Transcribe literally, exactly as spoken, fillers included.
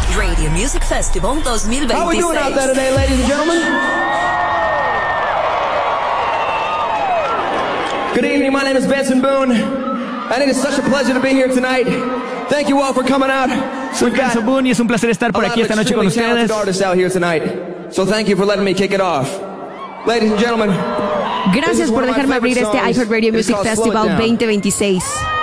Radio Music Festival dos mil veintiséis. How we doing out there today, ladies and gentlemen? Good evening, my name is Benson Boone, and it is such a pleasure to be here tonight. Thank you all for coming out. Soy Benson Boone y es un placer estar por aquí esta noche con ustedes. Artists out here tonight. So thank you for letting me kick it off. Ladies and gentlemen. Gracias por dejarme abrir este iHeartRadio Music Festival veinte veintiséis.